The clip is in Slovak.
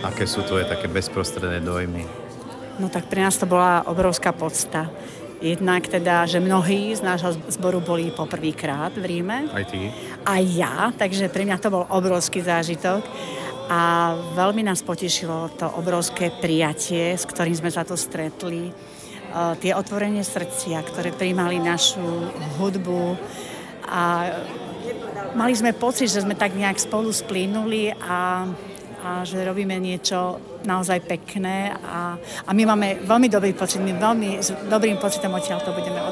Aké sú tvoje také bezprostredné dojmy? No tak pre nás to bola obrovská podsta. Jednak teda, že mnohí z nášho zboru boli poprvýkrát v Ríme. Aj ty? Aj ja, takže pre mňa to bol obrovský zážitok. A veľmi nás potešilo to obrovské prijatie, s ktorým sme sa tu stretli. Tie otvorenie srdcia, ktoré prijímali našu hudbu. A mali sme pocit, že sme tak nejak spolu splynuli a že robíme niečo naozaj pekné a my máme veľmi dobrý pocit, my veľmi s dobrým pocitom odtiaľ to budeme